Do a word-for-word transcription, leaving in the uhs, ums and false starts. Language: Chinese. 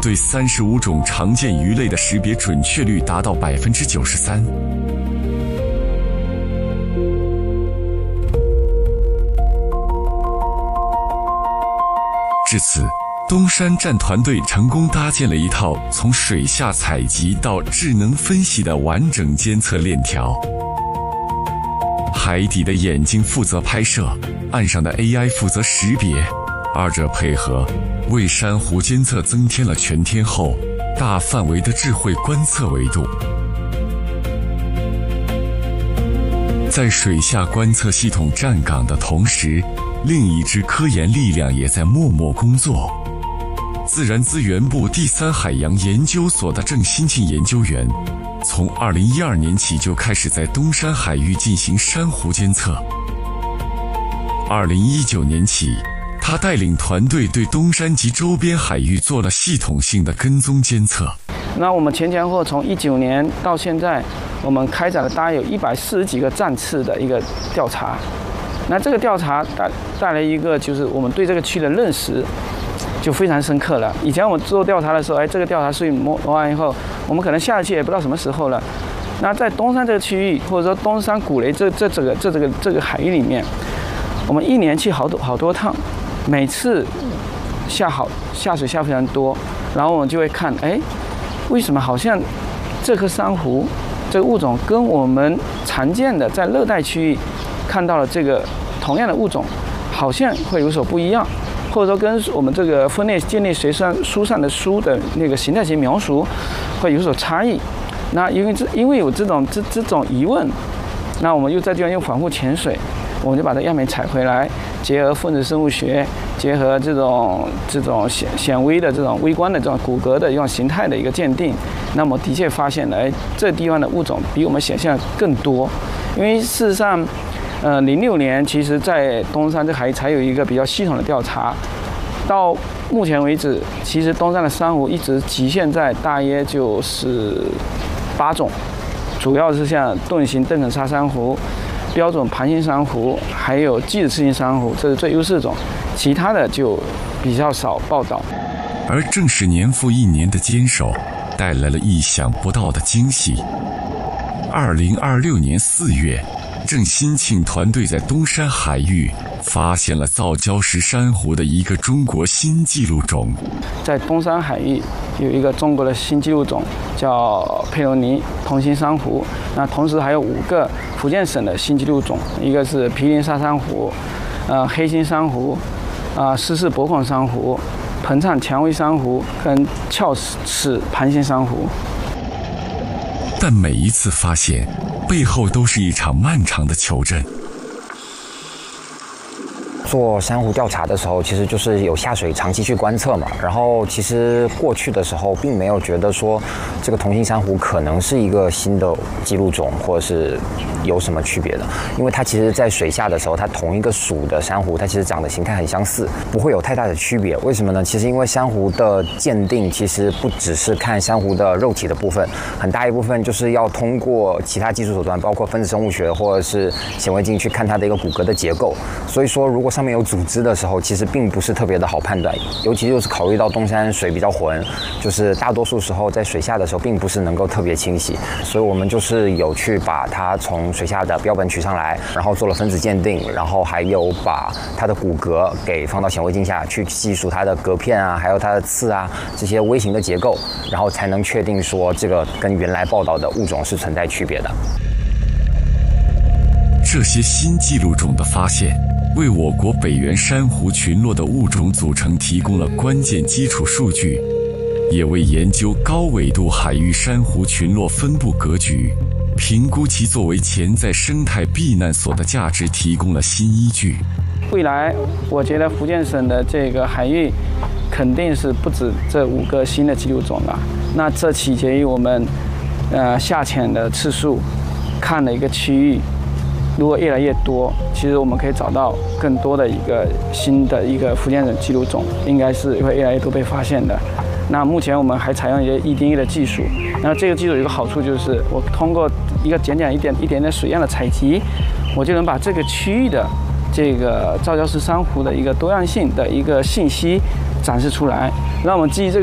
对三十五种常见鱼类的识别准确率达到百分之九十三。至此，东山站团队成功搭建了一套从水下采集到智能分析的完整监测链条。海底的眼睛负责拍摄，岸上的 A I 负责识别，二者配合，为珊瑚监测增添了全天候、大范围的智慧观测维度。在水下观测系统站岗的同时，另一支科研力量也在默默工作。自然资源部第三海洋研究所的郑新进研究员，从二零一二年起就开始在东山海域进行珊瑚监测。二零一九年起，他带领团队对东山及周边海域做了系统性的跟踪监测。 那我们前前后从一九年到现在，我们开展了大概有一百四十几个站次的一个调查。那这个调查带带来一个就是我们对这个区的认识就非常深刻了。以前我们做调查的时候，哎，这个调查数据摸摸完以后，我们可能下一期也不知道什么时候了。那在东山这个区域，或者说东山古雷这这这个这这个这个海域里面，我们一年去好多好多趟，每次下好下水下非常多，然后我们就会看，哎，为什么好像这颗珊瑚这个物种跟我们常见的在热带区域看到了这个同样的物种，好像会有所不一样，或者说跟我们这个分类建立学上书上的书的那个形态学描述会有所差异。那因为这因为有这种这这种疑问，那我们又在这边用反复潜水，我们就把这样本采回来，结合分子生物学，结合这种这种显显微的这种微观的这种骨骼的一种形态的一个鉴定，那么的确发现了，哎，这地方的物种比我们想象更多。因为事实上，呃，零六年其实在东山这海才有一个比较系统的调查，到目前为止，其实东山的珊瑚一直局限在大约就是八种，主要是像盾形邓肯沙珊瑚、标准盘形珊瑚，还有巨齿刺形珊瑚，这是最优势种，其他的就比较少报道。 而正是年复一年的坚守，带来了意想不到的惊喜。二零二六年四月，郑新庆团队在东山海域发现了造礁石珊瑚的一个中国新纪录种。 在东山海域有一个中国的新纪录种，叫佩罗尼同心珊瑚。那同时还有五个福建省的新纪录种，一个是毗邻沙珊瑚、呃黑心珊瑚、啊湿式薄孔珊瑚、膨胀蔷薇珊瑚跟鞘齿盘形珊瑚。 但每一次发现，背后都是一场漫长的求证。 做珊瑚调查的时候，其实就是有下水长期去观测嘛。然后其实过去的时候，并没有觉得说这个同心珊瑚可能是一个新的纪录种，或者是有什么区别的。因为它其实在水下的时候，它同一个属的珊瑚，它其实长得形态很相似，不会有太大的区别。为什么呢？其实因为珊瑚的鉴定其实不只是看珊瑚的肉体的部分，很大一部分就是要通过其他技术手段，包括分子生物学或者是显微镜去看它的一个骨骼的结构。所以说，如果上面有组织的时候，其实并不是特别的好判断，尤其就是考虑到东山水比较浑，就是大多数时候在水下的时候并不是能够特别清晰，所以我们就是有去把它从水下的标本取上来，然后做了分子鉴定，然后还有把它的骨骼给放到显微镜下去细数它的隔片啊，还有它的刺啊这些微型的结构，然后才能确定说这个跟原来报道的物种是存在区别的。 这些新纪录种的发现，为我国北缘珊瑚群落的物种组成提供了关键基础数据，也为研究高纬度海域珊瑚群落分布格局、评估其作为潜在生态避难所的价值提供了新依据。 未来，我觉得福建省的这个海域肯定是不止这五个新的纪录种了。那这取决于我们呃下潜的次数，看的一个区域。如果越来越多，其实我们可以找到更多的一个新的一个福建省纪录种，应该是会越来越多被发现的。那目前我们还采用一些 E D A 的技术，那这个技术有一个好处就是，我通过一个简简一点一点点水样的采集，我就能把这个区域的这个造礁石珊瑚的一个多样性的一个信息展示出来，让我们基于这个。